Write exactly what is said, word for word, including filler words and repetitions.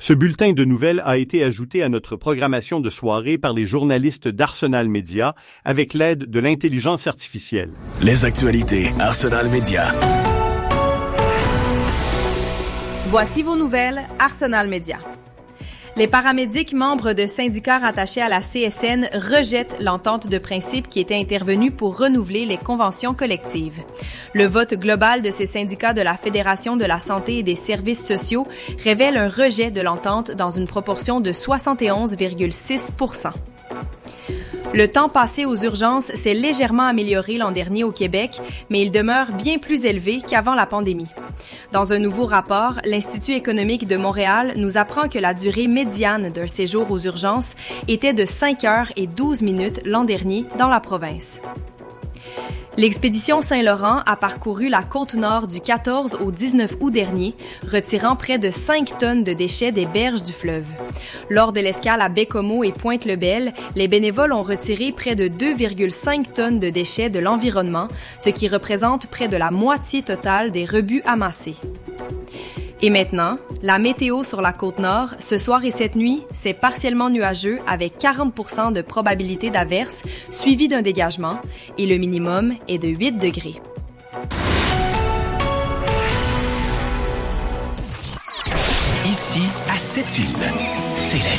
Ce bulletin de nouvelles a été ajouté à notre programmation de soirée par les journalistes d'Arsenal Média avec l'aide de l'intelligence artificielle. Les actualités Arsenal Média. Voici vos nouvelles Arsenal Média. Les paramédics membres de syndicats rattachés à la C S N rejettent l'entente de principe qui était intervenue pour renouveler les conventions collectives. Le vote global de ces syndicats de la Fédération de la santé et des services sociaux révèle un rejet de l'entente dans une proportion de soixante et onze virgule six pour cent. Le temps passé aux urgences s'est légèrement amélioré l'an dernier au Québec, mais il demeure bien plus élevé qu'avant la pandémie. Dans un nouveau rapport, l'Institut économique de Montréal nous apprend que la durée médiane d'un séjour aux urgences était de cinq heures et douze minutes l'an dernier dans la province. L'expédition Saint-Laurent a parcouru la Côte-Nord du quatorze au dix-neuf août dernier, retirant près de cinq tonnes de déchets des berges du fleuve. Lors de l'escale à Baie-Comeau et Pointe-le-Bel, les bénévoles ont retiré près de deux virgule cinq tonnes de déchets de l'environnement, ce qui représente près de la moitié totale des rebuts amassés. Et maintenant, la météo sur la Côte-Nord, ce soir et cette nuit, c'est partiellement nuageux avec quarante pour cent de probabilité d'averse, suivi d'un dégagement, et le minimum est de huit degrés. Ici, à Sept-Îles, c'est la